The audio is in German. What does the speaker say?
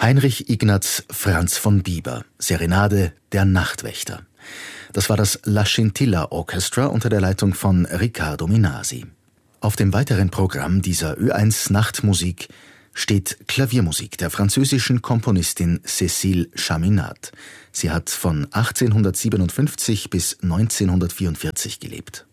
Heinrich Ignaz Franz von Bieber, Serenade Der Nachtwächter. Das war das La Scintilla Orchestra unter der Leitung von Riccardo Minasi. Auf dem weiteren Programm dieser Ö1 Nachtmusik steht Klaviermusik der französischen Komponistin Cécile Chaminade. Sie hat von 1857 bis 1944 gelebt.